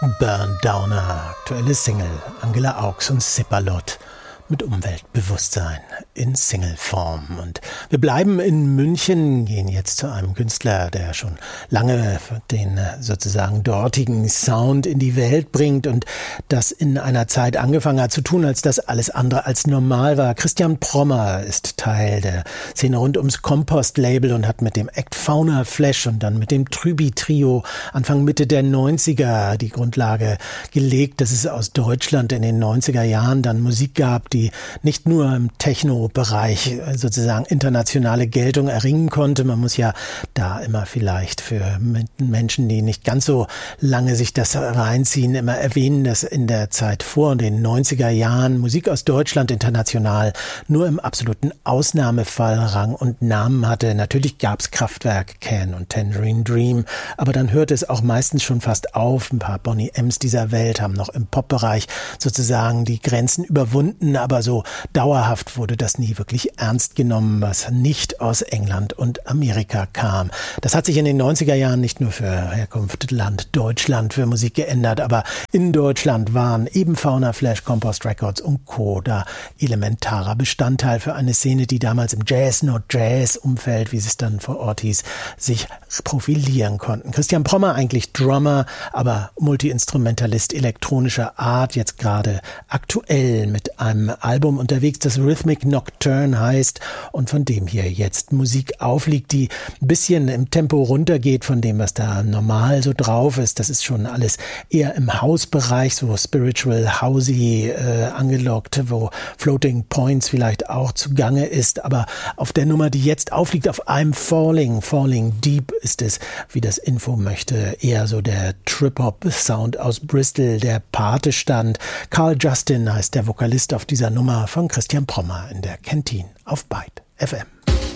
Burn Downer, aktuelle Single, Angela Augs und Sipperlot mit Umweltbewusstsein in Singleform. Und wir bleiben in München, gehen jetzt zu einem Künstler, der schon lange den sozusagen dortigen Sound in die Welt bringt und das in einer Zeit angefangen hat zu tun, als das alles andere als normal war. Christian Prommer ist Teil der Szene rund ums Kompost-Label und hat mit dem Act Fauna Flash und dann mit dem Trüby-Trio Anfang Mitte der 90er die Grundlage gelegt, dass es aus Deutschland in den 90er Jahren dann Musik gab, die nicht nur im Techno-Bereich sozusagen internationale Geltung erringen konnte. Man muss ja da immer vielleicht für Menschen, die nicht ganz so lange sich das reinziehen, immer erwähnen, dass in der Zeit vor den 90er Jahren Musik aus Deutschland international nur im absoluten Ausnahmefall Rang und Namen hatte. Natürlich gab es Kraftwerk, Can und Tangerine Dream, aber dann hörte es auch meistens schon fast auf. Ein paar Boney M's dieser Welt haben noch im Pop-Bereich sozusagen die Grenzen überwunden, aber so dauerhaft wurde das nie wirklich ernst genommen, was nicht aus England und Amerika kam. Das hat sich in den 90er Jahren nicht nur für Herkunft Land Deutschland für Musik geändert, aber in Deutschland waren eben Fauna Flash, Compost Records und Co. da elementarer Bestandteil für eine Szene, die damals im Jazz-Not-Jazz-Umfeld, wie es dann vor Ort hieß, sich profilieren konnten. Christian Prommer, eigentlich Drummer, aber Multi-Instrumentalist elektronischer Art, jetzt gerade aktuell mit einem Album unterwegs, das Rhythmic Nocturne heißt und von dem hier jetzt Musik aufliegt, die ein bisschen im Tempo runtergeht von dem, was da normal so drauf ist. Das ist schon alles eher im Hausbereich, so spiritual, housey angelockt, wo Floating Points vielleicht auch zugange ist. Aber auf der Nummer, die jetzt aufliegt, auf I'm Falling Deep ist es, wie das Info möchte, eher so der Trip-Hop-Sound aus Bristol, der Pate stand. Carl Justin heißt der Vokalist auf dieser Nummer von Christian Prommer in der Canteen auf Byte FM.